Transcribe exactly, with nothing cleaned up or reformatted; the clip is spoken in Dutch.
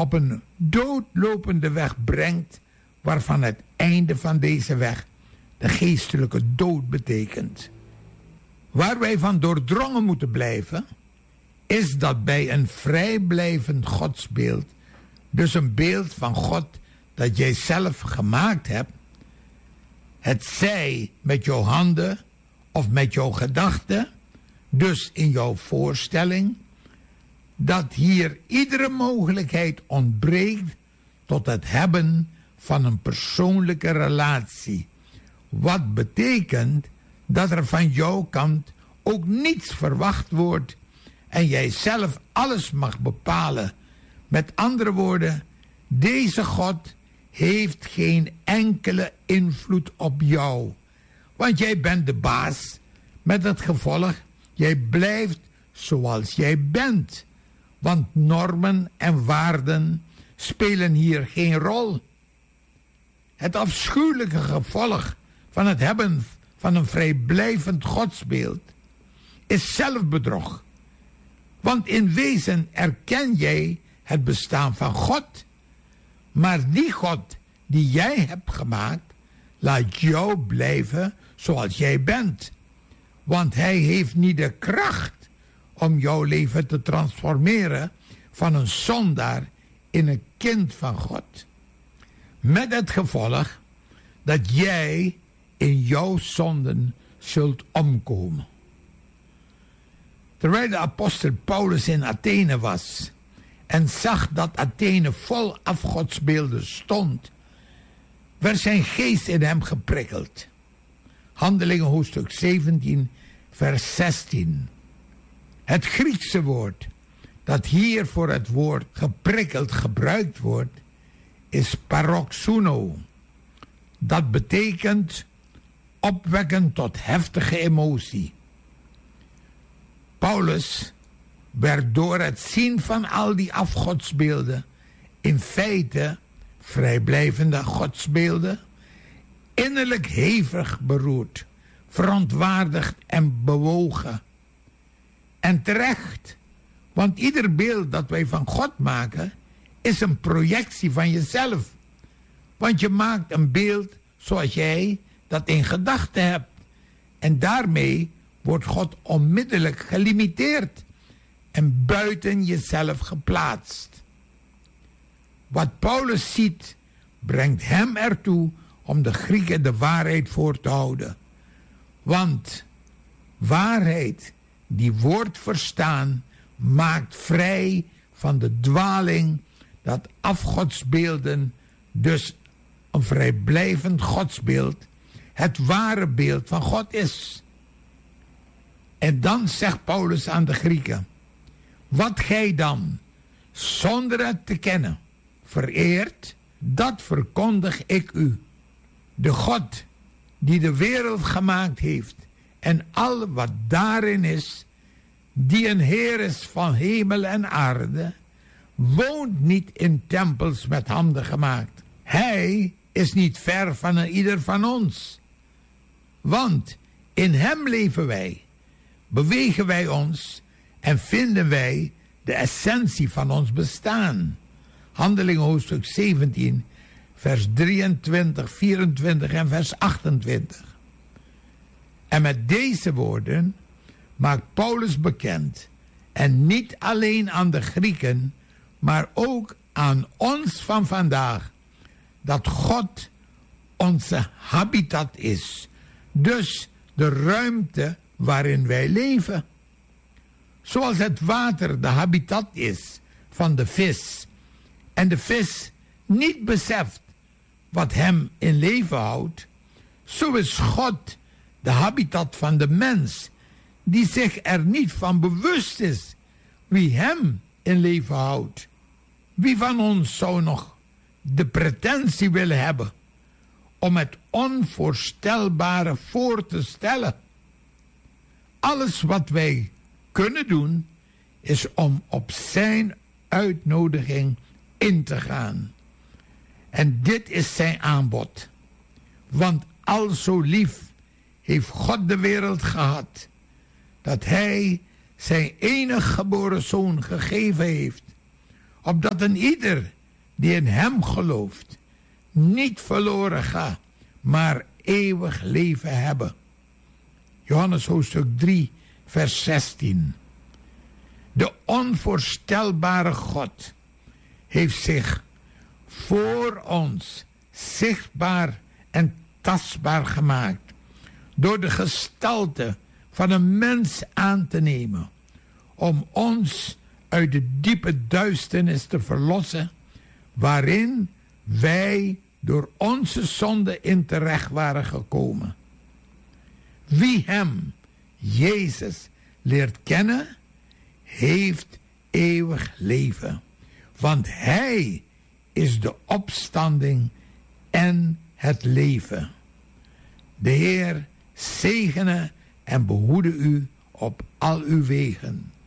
op een doodlopende weg brengt, waarvan het einde van deze weg de geestelijke dood betekent. Waar wij van doordrongen moeten blijven, is dat bij een vrijblijvend godsbeeld, dus een beeld van God dat jij zelf gemaakt hebt, het zij met jouw handen of met jouw gedachten, dus in jouw voorstelling, dat hier iedere mogelijkheid ontbreekt tot het hebben van een persoonlijke relatie. Wat betekent dat er van jouw kant ook niets verwacht wordt en jij zelf alles mag bepalen. Met andere woorden, deze God heeft geen enkele invloed op jou. Want jij bent de baas, met het gevolg, jij blijft zoals jij bent. Want normen en waarden spelen hier geen rol. Het afschuwelijke gevolg van het hebben van een vrijblijvend godsbeeld is zelfbedrog. Want in wezen erken jij het bestaan van God. Maar die God die jij hebt gemaakt, laat jou blijven zoals jij bent. Want hij heeft niet de kracht om jouw leven te transformeren van een zondaar in een kind van God. Met het gevolg dat jij in jouw zonden zult omkomen. Terwijl de apostel Paulus in Athene was en zag dat Athene vol afgodsbeelden stond, werd zijn geest in hem geprikkeld. Handelingen hoofdstuk zeventien, vers zestien. Het Griekse woord dat hier voor het woord geprikkeld gebruikt wordt, is paroxuno. Dat betekent opwekken tot heftige emotie. Paulus werd door het zien van al die afgodsbeelden, in feite vrijblijvende godsbeelden, innerlijk hevig beroerd, verontwaardigd en bewogen. En terecht, want ieder beeld dat wij van God maken is een projectie van jezelf. Want je maakt een beeld zoals jij dat in gedachten hebt. En daarmee wordt God onmiddellijk gelimiteerd en buiten jezelf geplaatst. Wat Paulus ziet, brengt hem ertoe om de Grieken de waarheid voor te houden. Want waarheid die wordt verstaan, maakt vrij van de dwaling dat afgodsbeelden, dus een vrijblijvend godsbeeld, het ware beeld van God is. En dan zegt Paulus aan de Grieken: wat gij dan, zonder het te kennen, vereert, dat verkondig ik u. De God die de wereld gemaakt heeft en al wat daarin is, die een Heer is van hemel en aarde, woont niet in tempels met handen gemaakt. Hij is niet ver van een ieder van ons. Want in hem leven wij, bewegen wij ons en vinden wij de essentie van ons bestaan. Handelingen hoofdstuk zeventien, vers drieëntwintig, vierentwintig en vers achtentwintig. En met deze woorden maakt Paulus bekend, en niet alleen aan de Grieken, maar ook aan ons van vandaag, dat God onze habitat is. Dus de ruimte waarin wij leven. Zoals het water de habitat is van de vis, en de vis niet beseft wat hem in leven houdt, zo is God de habitat van de mens, die zich er niet van bewust is wie hem in leven houdt. Wie van ons zou nog de pretentie willen hebben om het onvoorstelbare voor te stellen? Alles wat wij kunnen doen, is om op zijn uitnodiging in te gaan. En dit is zijn aanbod. Want al zo lief heeft God de wereld gehad, dat hij zijn enige geboren zoon gegeven heeft, opdat een ieder die in hem gelooft niet verloren gaat, maar eeuwig leven hebben. Johannes hoofdstuk drie, vers zestien. De onvoorstelbare God heeft zich voor ons zichtbaar en tastbaar gemaakt door de gestalte van een mens aan te nemen, om ons uit de diepe duisternis te verlossen, waarin wij door onze zonde in terecht waren gekomen. Wie hem, Jezus, leert kennen, heeft eeuwig leven. Want hij is de opstanding en het leven. De Heer zegene en behoede u op al uw wegen.